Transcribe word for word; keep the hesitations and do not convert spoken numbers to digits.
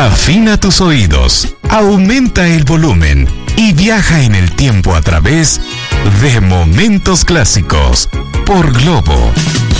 Afina tus oídos, aumenta el volumen y viaja en el tiempo a través de Momentos Clásicos por Globo.